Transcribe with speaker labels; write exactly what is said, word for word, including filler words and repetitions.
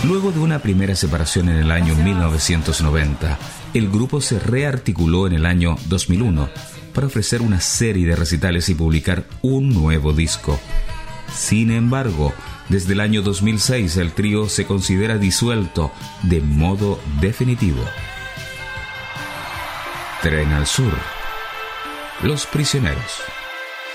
Speaker 1: Luego de una primera separación en el año mil novecientos noventa, el grupo se rearticuló en el año dos mil uno para ofrecer una serie de recitales y publicar un nuevo disco. Sin embargo, desde el año dos mil seis el trío se considera disuelto de modo definitivo. Tren al Sur. Los Prisioneros.